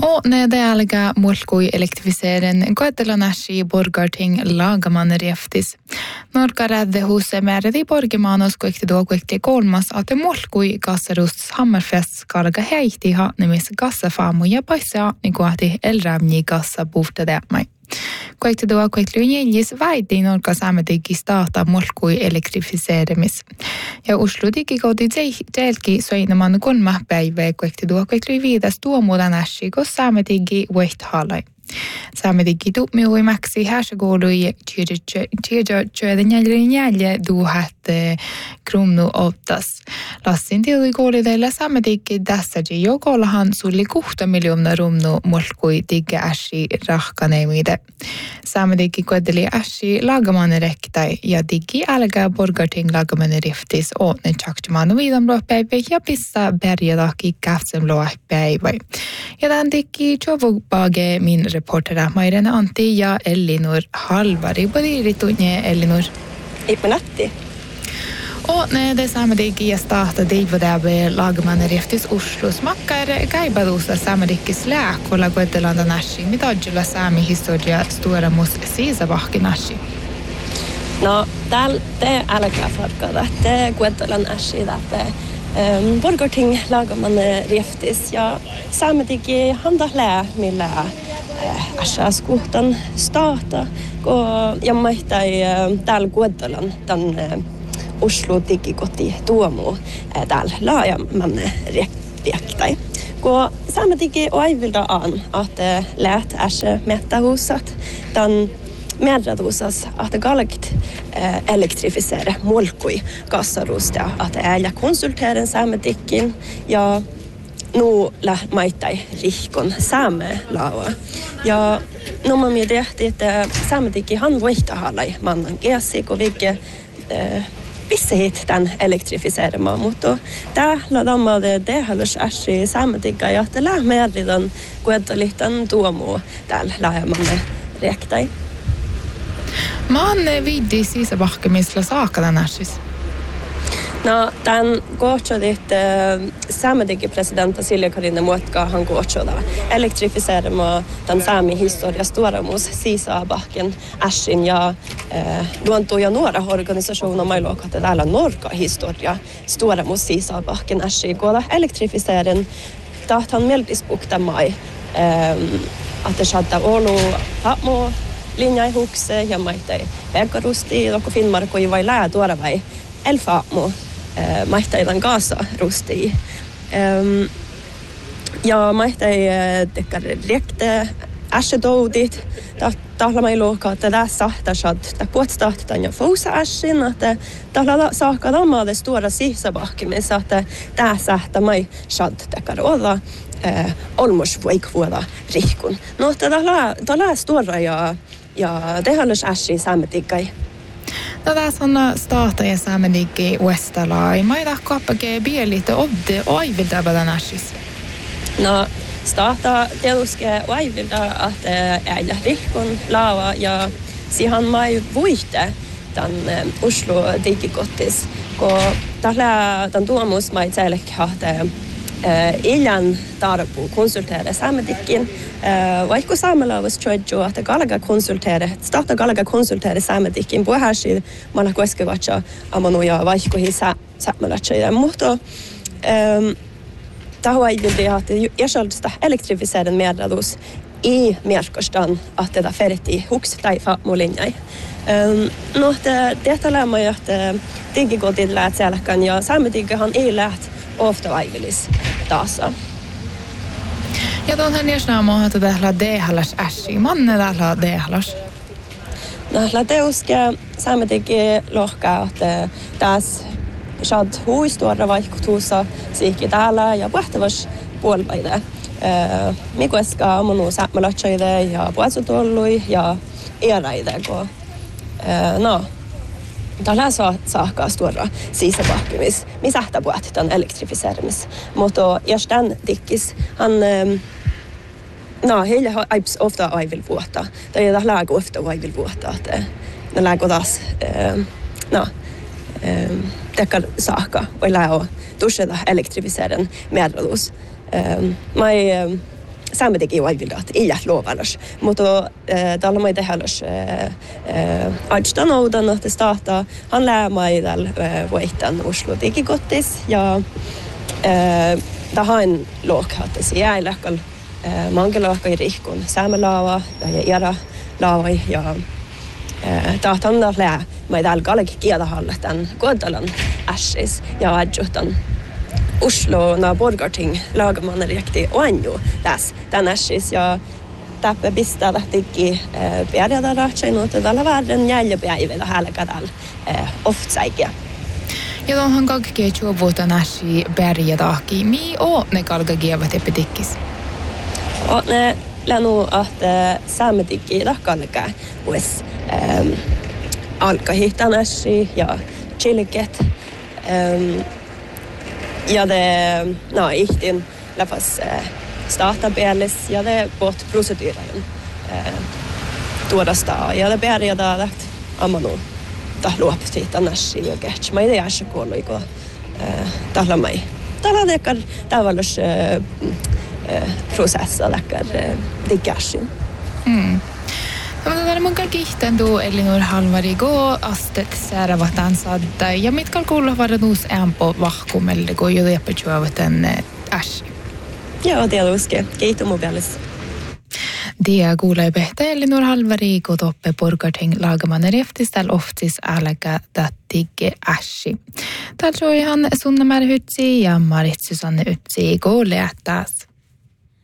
Och när det alga mulkui elektrifieren Götalanäsi borgarting lagaman rieftis. Norkarädde huse määräti borgimanos kuikti kolmas, että mulkui kasserus hammerfest skalga heihti haatnimis kassafaamuja paissa nikuahti elrämni kassa puhtadämai. Kuikti lyijäljis väitti norka saametiki starta mulkui elektrifiseerimis. Ja Oslo digikoti teilki soinaman 3 päivää kuikti viidas tuomuudan äsi, kun saametiki Westhalai. Saametiki tuppmiui mäksi hässäkoului työden jälje duhat krumnu ottas. Lassin tiedoi kouliteilla saametiki tässäkin jokollahan sulli 6 miljoonaa rumnu mulkui digge äsi rahkaneimide. Saametiki koeteli äsi lagamanne rektai ja digi älkä borgarting lagamanne riftis åtne tjaktimanu viidanblåpäivä ja pissa berjadaki käftsemblåpäivä. Ja tämän digi tjovubage min reportera Mairena Antti ja Elinor Halvari. Podiiritunne Elinor. Eipä nätti. Och när det samedigge startade Divodäbe lagmannen riftis Oslos makkar gaibadusa samedigges lääkolla Götalanda nashi, mitä odjulla saami historia stora mus siisabahki nashi. No, täällä te älkää farkada, että Götaland nashi, että borgarting lagmannen riftis ja samedigge handa lää, millä asaskuhtan starta, ja maihtai täällä Götaland tämän Oslo digikoti tuomu täällä laajamanne riektai. Kun saametiki aivilda an, että läht äsä mettähusat, tämän medradusas, että galgt elektrifiseera mulkui kassarusta, että älä konsulteeren saametikin ja nu maittai rihkon saame laua. Ja no mä mietin, että saametiki han voihtahallai mannan keasi, kun viikke pisseet tämän elektrifiseerimään, mutta täällä dammalle tehdällys äsi saametikä ja että lähmeeridan kuettalitan tuomuu täällä laajemmalle rektai. Mä oon viiddi sisäpahkemisla saakadan äsis. No, tämän kohtsadit saametikin presidentti Silja Karina Muotka han kohtsada elektrifiseerimaan tämän saami historia stuoramus sisäpahken äsin ja luonto ja nuora organisationer mai lokata täällä norka historia stuoramus sisäpahken äsin koda elektrifiseerin tahtan mieldispukta mai että saattaa olu hapmo linjaihukse ja maittai pekkarusti loko Finnmark ei vai lää tuoda vai elfaamo mahtaidan kaasa rusti. Ja mahtai tekkar rekte ässedoudit tahlama luokka että tässä sahtasat ta puotstahtan ja fousa ässin että tahla saakka dammaade stora sisäpahkimissa että tässä mai shad tekkar olla olmos voikvuoda rihkun. No tahla stora ja tehallus ässi saametikai. No tässä on startaja saamenikki Westalai. Maida kappake bielite odde aivilta badanashis. No starta teoske aivilta että äijä rihkun laava ja siihen mai vuihte tämän Oslo digikottis. Kun tämän tuomus mai tsäälekki että illan tarpu konsulteera saametikin. Vaikka saamelaavus tjoidjo, että starta galaga konsulteera saametikin puheasi malla koskevatsa amanuja vaikkohi saamelaatsa. Mutta tahua ei vilja, että jäsalta elektrifiseeren medradus i merkostan, että tämä ferti huks tai faamulinjai. No, det lämma ju että digikotit läht selkan ja saametikinhan ei läht ofta aivilis taasa. Ja tuonhan jos naamaa, että täällä dehallas äsi. Manne täällä dehallas? No, teuske saametikin lohkaa, että tässä saat huistuora vaikka tuossa siikki täällä ja puhtavas puolpaide. Mikueska amonu saamelaatsaide ja puolsutollui ja eräide, kun täällä saakkaa stora sisäpahkimis, missä puhut tämän elektrifiseerimis. Mutta jos tämän dikkis, heille aips ofta aivil puhuttaa. Tai täällä ofta aivil puhuttaa, että ne lääkö taas, tekkar saakka, voi lää tuoda elektrifiseerin medradus. Mai saamedikin aivillat iät luovallas. Mutta tällä mä tehdällös adstan oudan, että starta han läämaidal voittan Oslo digikottis ja tähän luokkaattis jäiläkkäl mangeluokka i rihkun saamelaava ja iära laavai ja tahtan lää mä täällä kallekin kielahalla tämän kodalan ässis ja adjutan Oslo na Borgarting lagamanner riktigt oanju tässä tämän ässis ja täppä pistää lähtikin pärjätä rahtsain, mutta tällä värden jäljepäivillä hälkätään oftsäikiä. Ja tuohon kaikkea juovuutan ässi pärjätäkin. Mi on ne kalkagiavat epitikkis? Ne länu, että saametikki takkalkaa vois alkahihtan ässi ja chiliket. Ja det ihtin läfas startapelis ja det bort proceduren tuodasta ja det pärjätä läht ammanu tahluoptit annarsi ja käts mä idea skooluiko tahlamai tahladekar tavallis prosessa läkkar diggashin. Mutta mun kihten tuo Elinor Halvari go astet säärävatan sadda ja mitkä kuulla varanus ämpo vahkumelle go jo jäpäjuavaten äsi. Joo, tietysti. Kiitos mun mielessä. Dia kuulee pehtä Elinor Halvari go toppe Borgarting lagamanner eftistel oftis äläkä tättige äsi. Täällä soi han Sunnamäär Hytsi ja Marit Susanne Ytsi go lähtäs.